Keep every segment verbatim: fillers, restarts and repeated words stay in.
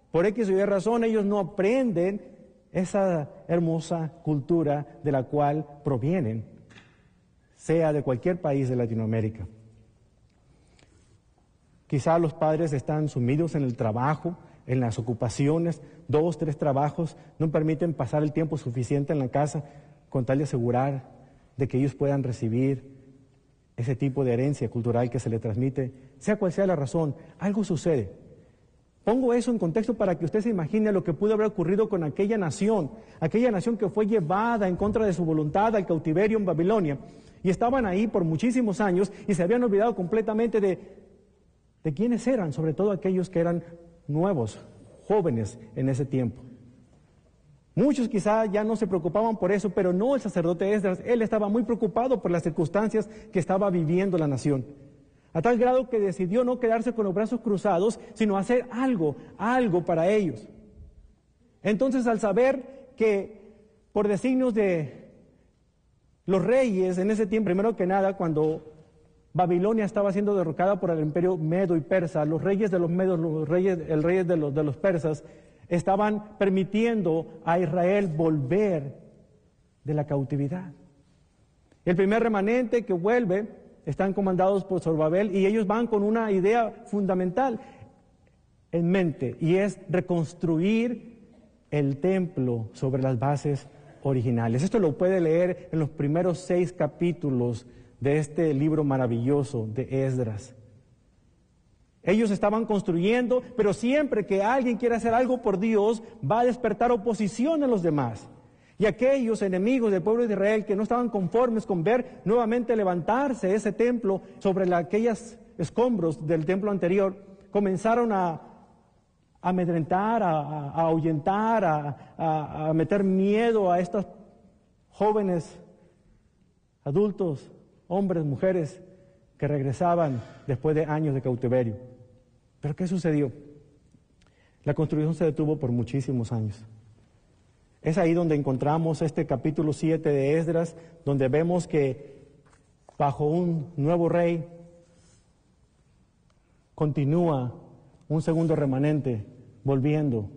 Por X o Y razón, ellos no aprenden esa hermosa cultura de la cual provienen, sea de cualquier país de Latinoamérica. Quizá los padres están sumidos en el trabajo, en las ocupaciones, dos, tres trabajos, no permiten pasar el tiempo suficiente en la casa con tal de asegurar de que ellos puedan recibir ese tipo de herencia cultural que se le transmite, sea cual sea la razón, algo sucede. Pongo eso en contexto para que usted se imagine lo que pudo haber ocurrido con aquella nación, aquella nación que fue llevada en contra de su voluntad al cautiverio en Babilonia, y estaban ahí por muchísimos años y se habían olvidado completamente de, de quiénes eran, sobre todo aquellos que eran nuevos, jóvenes en ese tiempo. Muchos quizá ya no se preocupaban por eso, pero no el sacerdote Esdras. Él estaba muy preocupado por las circunstancias que estaba viviendo la nación, a tal grado que decidió no quedarse con los brazos cruzados, sino hacer algo, algo para ellos. Entonces, al saber que por designios de los reyes en ese tiempo, primero que nada, cuando Babilonia estaba siendo derrocada por el imperio medo y persa, los reyes de los medos, los reyes, el rey de los, de los persas, estaban permitiendo a Israel volver de la cautividad. El primer remanente que vuelve están comandados por Zorobabel y ellos van con una idea fundamental en mente, y es reconstruir el templo sobre las bases originales. Esto lo puede leer en los primeros seis capítulos de este libro maravilloso de Esdras. Ellos estaban construyendo, pero siempre que alguien quiere hacer algo por Dios, va a despertar oposición en los demás. Y aquellos enemigos del pueblo de Israel que no estaban conformes con ver nuevamente levantarse ese templo sobre la, aquellos escombros del templo anterior, comenzaron a, a amedrentar, a, a, a ahuyentar, a, a, a meter miedo a estos jóvenes, adultos, hombres, mujeres, que regresaban después de años de cautiverio. ¿Pero qué sucedió? La construcción se detuvo por muchísimos años. Es ahí donde encontramos este capítulo siete de Esdras, donde vemos que bajo un nuevo rey continúa un segundo remanente volviendo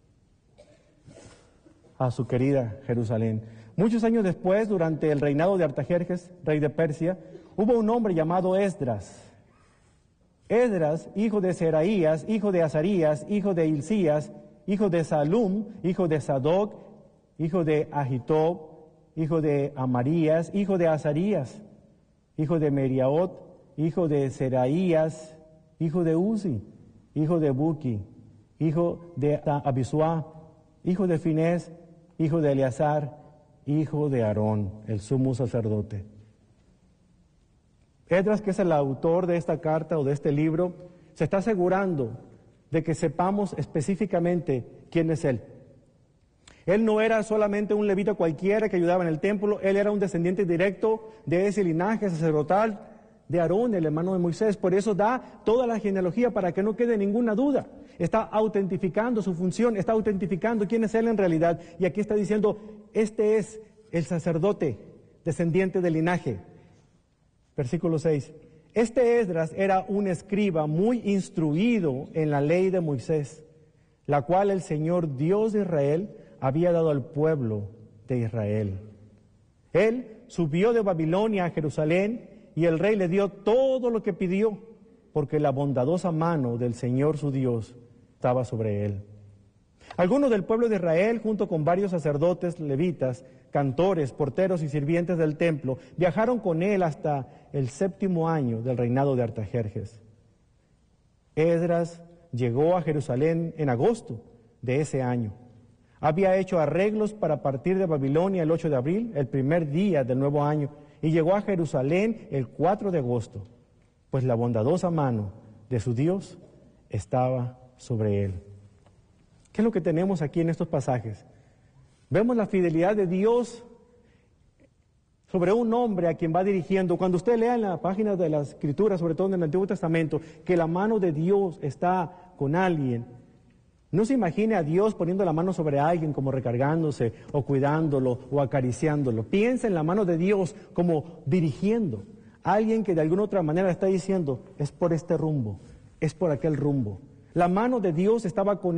a su querida Jerusalén. Muchos años después, durante el reinado de Artajerjes, rey de Persia, hubo un hombre llamado Esdras. Esdras, hijo de Seraías, hijo de Azarías, hijo de Hilcías, hijo de Salum, hijo de Sadoc, hijo de Ahitob, hijo de Amarías, hijo de Azarías, hijo de Meriaot, hijo de Seraías, hijo de Uzi, hijo de Buki, hijo de Abisua, hijo de Finés, hijo de Eleazar, hijo de Aarón, el sumo sacerdote. Esdras, que es el autor de esta carta o de este libro, se está asegurando de que sepamos específicamente quién es él. Él no era solamente un levita cualquiera que ayudaba en el templo, él era un descendiente directo de ese linaje sacerdotal de Aarón, el hermano de Moisés. Por eso da toda la genealogía para que no quede ninguna duda. Está autentificando su función, está autentificando quién es él en realidad. Y aquí está diciendo, este es el sacerdote descendiente del linaje. Versículo seis. Este Esdras era un escriba muy instruido en la ley de Moisés, la cual el Señor Dios de Israel había dado al pueblo de Israel. Él subió de Babilonia a Jerusalén y el rey le dio todo lo que pidió, porque la bondadosa mano del Señor su Dios estaba sobre él. Algunos del pueblo de Israel, junto con varios sacerdotes, levitas, cantores, porteros y sirvientes del templo, viajaron con él hasta el séptimo año del reinado de Artajerjes. Esdras llegó a Jerusalén en agosto de ese año. Había hecho arreglos para partir de Babilonia el ocho de abril, el primer día del nuevo año, y llegó a Jerusalén el cuatro de agosto, pues la bondadosa mano de su Dios estaba sobre él. ¿Qué es lo que tenemos aquí en estos pasajes? Vemos la fidelidad de Dios sobre un hombre a quien va dirigiendo. Cuando usted lea en la página de la Escritura, sobre todo en el Antiguo Testamento, que la mano de Dios está con alguien, no se imagine a Dios poniendo la mano sobre alguien como recargándose o cuidándolo o acariciándolo. Piensa en la mano de Dios como dirigiendo a alguien que de alguna otra manera está diciendo, es por este rumbo, es por aquel rumbo. La mano de Dios estaba con